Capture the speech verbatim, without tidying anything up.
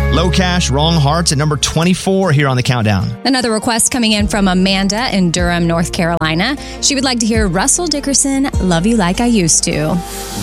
Low Cash, Wrong Hearts at number twenty-four here on the countdown. Another request coming in from Amanda in Durham, North Carolina. She would like to hear Russell Dickerson, Love You Like I Used to.